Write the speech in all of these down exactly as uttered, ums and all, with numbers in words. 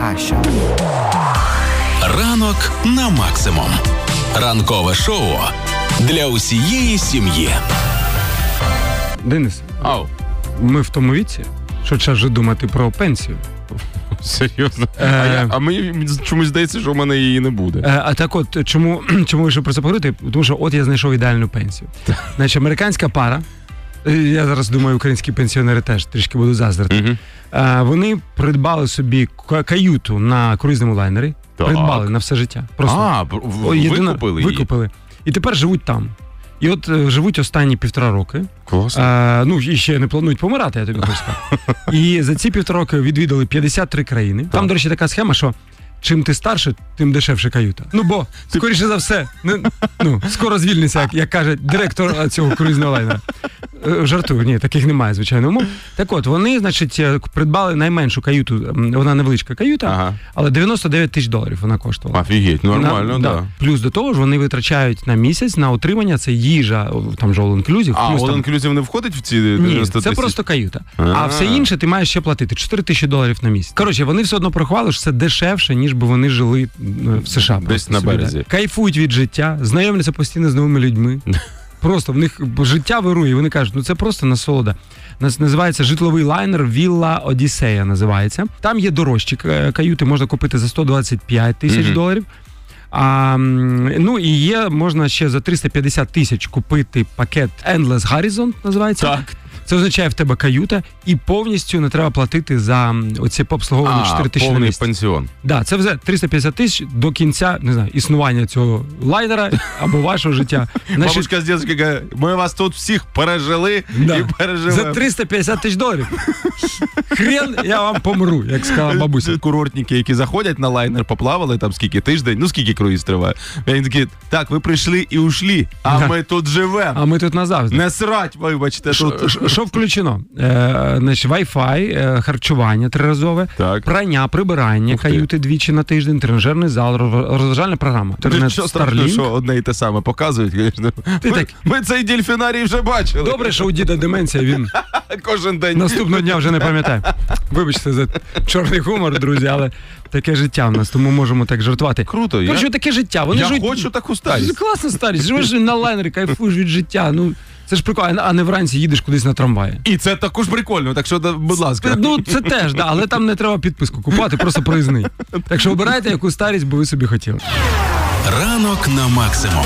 найкраща. Ранок на максимум. Ранкове шоу для усієї сім'ї. Денис, Ау. ми в тому віці, що час вже думати про пенсію. Серйозно? Е... А, я, а мені чомусь здається, що в мене її не буде. Е, а так от, чому, чому вирішив про це поговорити? Тому що от я знайшов ідеальну пенсію. Значить, американська пара, я зараз думаю, українські пенсіонери теж трішки будуть заздрити. Угу. Е, вони придбали собі каюту на круїзному лайнері. Так. Придбали на все життя. Просто. А, в, О, єдина, викупили її? Викупили. І тепер живуть там. І от е, живуть останні півтора роки. Класно. Е, ну, і ще не планують помирати, я тобі хочу сказати. І за ці півтора роки відвідали п'ятдесят три країни. Там, до речі, така схема, що чим ти старше, тим дешевше каюта. Ну, бо, скоріше за все, не, ну, скоро звільниться, як, як каже директор цього круїзного лайнера. Жартую, ні, таких немає, звичайно, умов. Так от, вони, значить, придбали найменшу каюту, вона невеличка каюта, ага. але дев'яносто дев'ять тисяч доларів вона коштувала. Офігеть, нормально, на, да. да. Плюс до того ж, вони витрачають на місяць на утримання, це їжа, там же all-inclusive. А, all-inclusive не входить в ці дев'яносто тисяч? Ні, це просто каюта. А-а-а. А все інше ти маєш ще платити, чотири тисячі доларів на місяць. Коротше, вони все одно порахували, що це дешевше, ніж би вони жили в США. Десь на березі. Так. Кайфують від життя, знайомляться постійно з новими людьми. Просто в них життя вирує, вони кажуть, ну це просто насолода. Називається житловий лайнер Вілла Одіссея називається. Там є дорожчі каюти, можна купити за сто двадцять п'ять тисяч mm-hmm. доларів. А, ну і є, можна ще за триста п'ятдесят тисяч купити пакет Endless Horizon, називається. Так. Це означає в тебе каюта і повністю не треба платити за оці обслуговування чотири тисячі на місяць. Повний пенсіон. Да, це вже триста п'ятдесят тисяч до кінця, не знаю, існування цього лайнера або вашого життя. Значить, бабушка з дідушкою каже, ми вас тут всіх пережили да. і пережили. За триста п'ятдесят тисяч доларів. Хрен, я вам помру, як сказала бабуся. Курортники, які заходять на лайнер, поплавали там скільки, тиждень, ну скільки круїз триває. Вони такі, так, ви прийшли і ушли, а да. ми тут живемо. А ми тут назавжди. Не срать, вибачте. Тут. Що включено? Е, значить, Wi-Fi, е, харчування триразове, так. прання, прибирання, каюти двічі на тиждень, тренажерний зал, розважальна програма. Інтернет, що страшно, що одне і те саме показують, звісно. Ми, так... ми цей дельфінарій вже бачили. Добре, що у діда деменція, він кожен день. Наступного дня вже не пам'ятає. Вибачте за чорний гумор, друзі, але таке життя в нас, тому можемо так жартувати. Круто. Тому що таке життя. Вони я живуть... хочу таку старість. Класна старість. Живеш на лайнері, кайфуєш від життя. Ну, це ж прикольно, а не вранці їдеш кудись на трамваї. І це також прикольно, так що, будь ласка. Ну, це теж, да, але там не треба підписку купувати, просто проїзний. Так що обирайте, яку старість би ви собі хотіли. Ранок на максимум.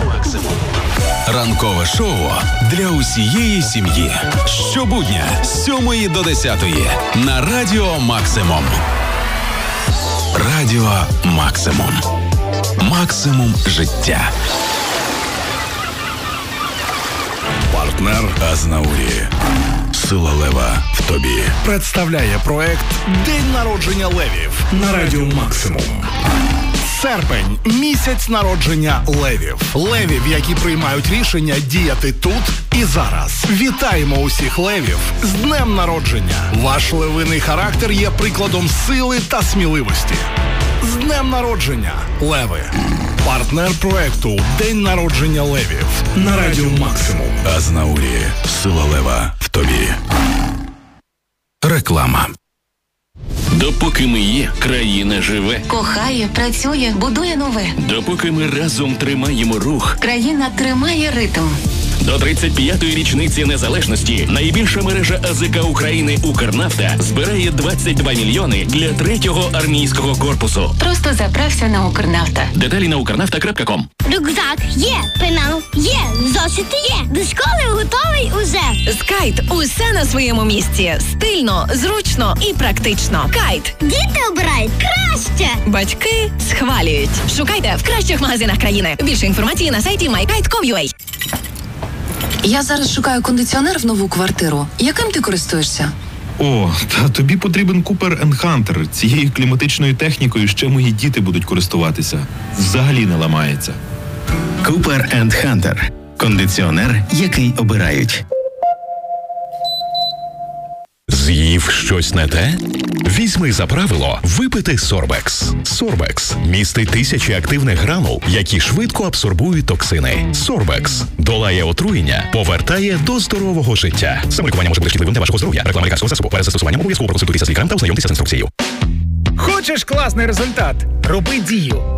Ранкове шоу для усієї сім'ї. Щобудня з сьомої до десятої на Радіо Максимум. Радіо Максимум. Максимум життя. Партнер Азнаурі. Сила лева в тобі. Представляє проект «День народження левів» на Радіо Максимум. Серпень – місяць народження левів. Левів, які приймають рішення діяти тут і зараз. Вітаємо усіх левів з днем народження. Ваш левиний характер є прикладом сили та сміливості. З днем народження, леви. Партнер проекту «День народження левів» на Радіо Максимум. Азнаурі. Сила лева в тобі. Реклама. Допоки ми є, країна живе. Кохає, працює, будує нове. Допоки ми разом тримаємо рух. Країна тримає ритм. До тридцять п'ятої річниці незалежності найбільша мережа АЗК України «Укрнафта» збирає двадцять два мільйони для третього армійського корпусу. Просто заправся на «Укрнафта». Деталі на укрнафта крапка ком. Рюкзак є, пенал є, зошити є. До школи готовий уже. З Кайт усе на своєму місці. Стильно, зручно і практично. Кайт. Діти обирають краще. Батьки схвалюють. Шукайте в кращих магазинах країни. Більше інформації на сайті май кайт крапка ком крапка ю а. Я зараз шукаю кондиціонер в нову квартиру. Яким ти користуєшся? О, та тобі потрібен Cooper енд Hunter. Цією кліматичною технікою ще мої діти будуть користуватися. Взагалі не ламається. Cooper енд Hunter. Кондиціонер, який обирають. З'їв щось не те? Візьми за правило випити Сорбекс. Сорбекс містить тисячі активних гранул, які швидко абсорбують токсини. Сорбекс долає отруєння, повертає до здорового життя. Саме лікування може бути шкідливим для вашого здоров'я. Реклама лікарського засобу. Перед застосуванням обов'язково проконсультуйтеся з лікарем та ознайомтеся з інструкцією. Хочеш класний результат? Роби дію.